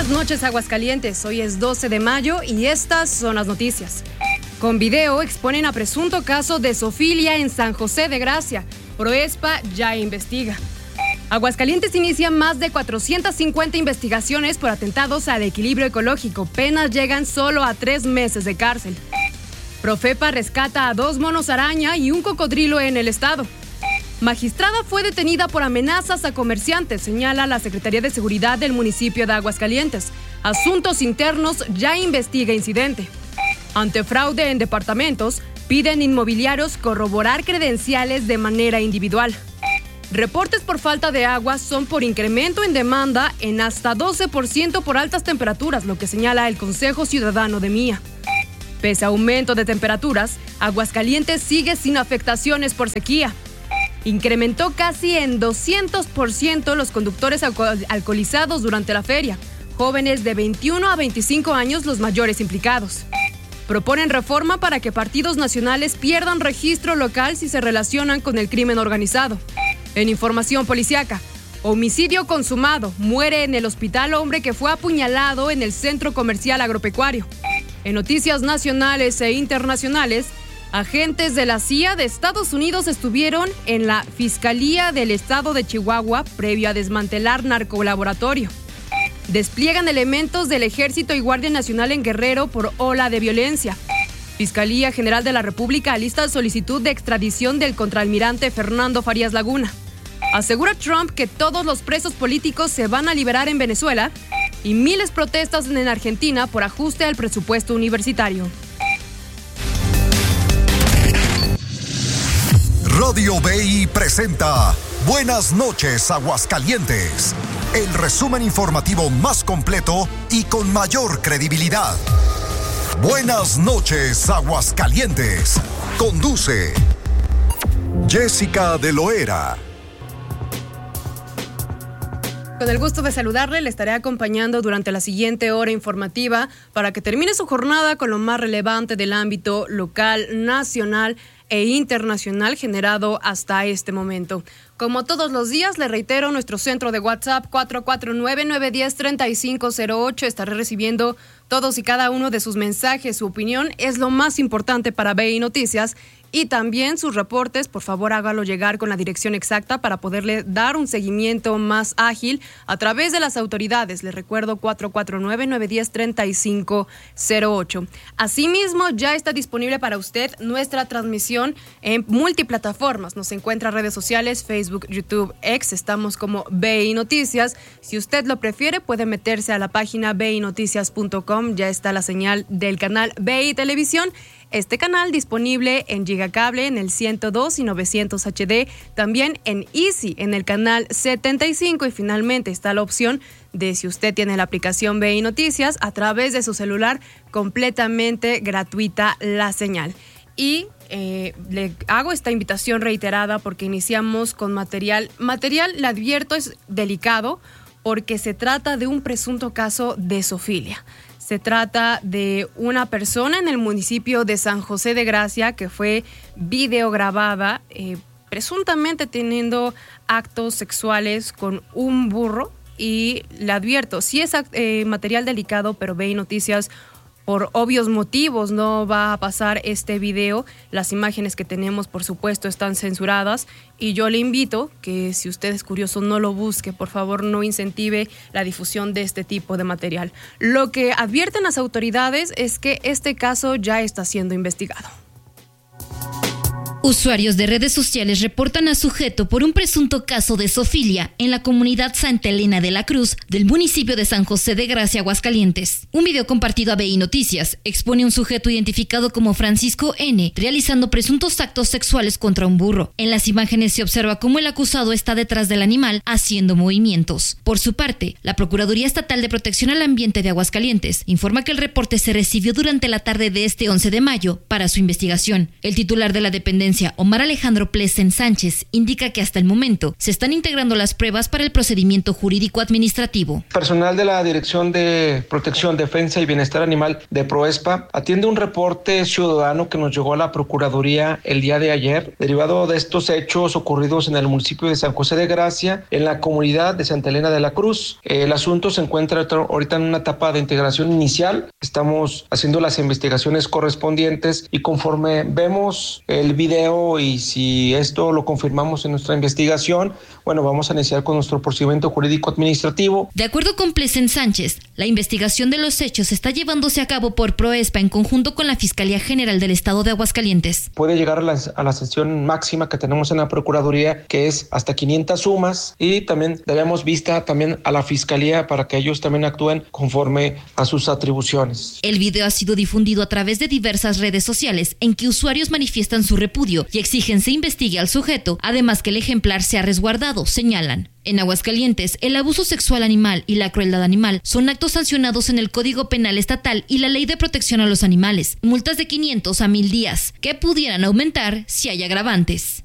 Buenas noches, Aguascalientes. Hoy es 12 de mayo y estas son las noticias. Con video exponen a presunto caso de zoofilia en San José de Gracia. Proespa ya investiga. Aguascalientes inicia más de 450 investigaciones por atentados al equilibrio ecológico. Penas llegan solo a 3 meses de cárcel. Profepa rescata a 2 monos araña y un cocodrilo en el estado. Magistrada fue detenida por amenazas a comerciantes, señala la Secretaría de Seguridad del municipio de Aguascalientes. Asuntos Internos ya investiga incidente. Ante fraude en departamentos, piden inmobiliarios corroborar credenciales de manera individual. Reportes por falta de agua son por incremento en demanda en hasta 12% por altas temperaturas, lo que señala el Consejo Ciudadano de Mía. Pese a aumento de temperaturas, Aguascalientes sigue sin afectaciones por sequía. Incrementó casi en 200% los conductores alcoholizados durante la feria. Jóvenes de 21 a 25 años los mayores implicados. Proponen reforma para que partidos nacionales pierdan registro local si se relacionan con el crimen organizado. En información policíaca, homicidio consumado. Muere en el hospital hombre que fue apuñalado en el centro comercial agropecuario. En noticias nacionales e internacionales, agentes de la CIA de Estados Unidos estuvieron en la Fiscalía del Estado de Chihuahua previo a desmantelar narcolaboratorio. Despliegan elementos del Ejército y Guardia Nacional en Guerrero por ola de violencia. Fiscalía General de la República alista solicitud de extradición del contraalmirante Fernando Farías Laguna. Asegura Trump que todos los presos políticos se van a liberar en Venezuela y miles protestas en Argentina por ajuste al presupuesto universitario. Radio BI presenta Buenas noches, Aguascalientes. El resumen informativo más completo y con mayor credibilidad. Buenas noches, Aguascalientes. Conduce Jessica de Loera. Con el gusto de saludarle, le estaré acompañando durante la siguiente hora informativa para que termine su jornada con lo más relevante del ámbito local, nacional e internacional generado hasta este momento. Como todos los días, le reitero nuestro centro de WhatsApp 449-910-3508. Estaré recibiendo todos y cada uno de sus mensajes. Su opinión es lo más importante para BI Noticias. Y también sus reportes, por favor hágalo llegar con la dirección exacta para poderle dar un seguimiento más ágil a través de las autoridades. Les recuerdo 449-910-3508. Asimismo, ya está disponible para usted nuestra transmisión en multiplataformas. Nos encuentra en redes sociales, Facebook, YouTube, X. Estamos como BI Noticias. Si usted lo prefiere, puede meterse a la página binoticias.com. Ya está la señal del canal BI Televisión. Este canal disponible en Gigacable en el 102 y 900 HD, también en Easy en el canal 75 y finalmente está la opción de, si usted tiene la aplicación BI Noticias, a través de su celular, completamente gratuita la señal. Y le hago esta invitación reiterada porque iniciamos con material. Le advierto, es delicado porque se trata de un presunto caso de zoofilia. Se trata de una persona en el municipio de San José de Gracia que fue videograbada presuntamente teniendo actos sexuales con un burro. Y le advierto, sí es material delicado, pero BI Noticias, por obvios motivos, no va a pasar este video. Las imágenes que tenemos, por supuesto, están censuradas. Y yo le invito que, si usted es curioso, no lo busque. Por favor, no incentive la difusión de este tipo de material. Lo que advierten las autoridades es que este caso ya está siendo investigado. Usuarios de redes sociales reportan a sujeto por un presunto caso de zoofilia en la comunidad Santa Elena de la Cruz del municipio de San José de Gracia, Aguascalientes. Un video compartido a BI Noticias expone un sujeto identificado como Francisco N. realizando presuntos actos sexuales contra un burro. En las imágenes se observa cómo el acusado está detrás del animal haciendo movimientos. Por su parte, la Procuraduría Estatal de Protección al Ambiente de Aguascalientes informa que el reporte se recibió durante la tarde de este 11 de mayo para su investigación. El titular de la dependencia Defensa, Omar Alejandro Plesen Sánchez, indica que hasta el momento se están integrando las pruebas para el procedimiento jurídico administrativo. Personal de la Dirección de Protección, Defensa y Bienestar Animal de Proespa atiende un reporte ciudadano que nos llegó a la Procuraduría el día de ayer, derivado de estos hechos ocurridos en el municipio de San José de Gracia, en la comunidad de Santa Elena de la Cruz. El asunto se encuentra ahorita en una etapa de integración inicial. Estamos haciendo las investigaciones correspondientes y conforme vemos el video y si esto lo confirmamos en nuestra investigación, vamos a iniciar con nuestro procedimiento jurídico administrativo. De acuerdo con Plesen Sánchez, la investigación de los hechos está llevándose a cabo por Proespa en conjunto con la Fiscalía General del Estado de Aguascalientes. Puede llegar a la sanción máxima que tenemos en la Procuraduría, que es hasta 500 sumas, y también daremos vista también a la Fiscalía para que ellos también actúen conforme a sus atribuciones. El video ha sido difundido a través de diversas redes sociales en que usuarios manifiestan su repudio y exigen se investigue al sujeto, además que el ejemplar sea resguardado, señalan. En Aguascalientes, el abuso sexual animal y la crueldad animal son actos sancionados en el Código Penal Estatal y la Ley de Protección a los Animales, multas de 500 a 1000 días, que pudieran aumentar si hay agravantes.